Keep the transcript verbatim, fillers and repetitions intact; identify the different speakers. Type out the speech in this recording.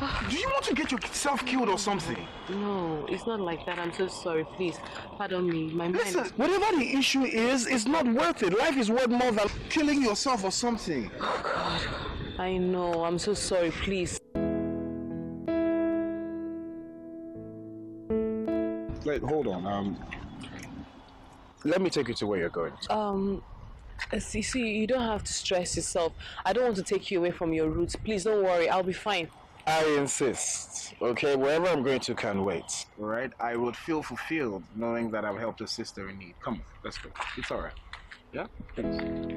Speaker 1: Do you want to get yourself killed or something?
Speaker 2: No, it's not like that. I'm so sorry. Please, pardon me. My mind.
Speaker 1: Listen, whatever the issue is, it's not worth it. Life is worth more than killing yourself or something.
Speaker 2: Oh God, I know. I'm so sorry. Please.
Speaker 1: Wait, hold on. Um, let me take you to where you're going.
Speaker 2: Um, see, see, you don't have to stress yourself. I don't want to take you away from your roots. Please don't worry. I'll be fine.
Speaker 1: I insist. Okay, wherever I'm going to can wait. All right. I would feel fulfilled knowing that I've helped a sister in need. Come on, let's go. It's all right. Yeah. Thanks.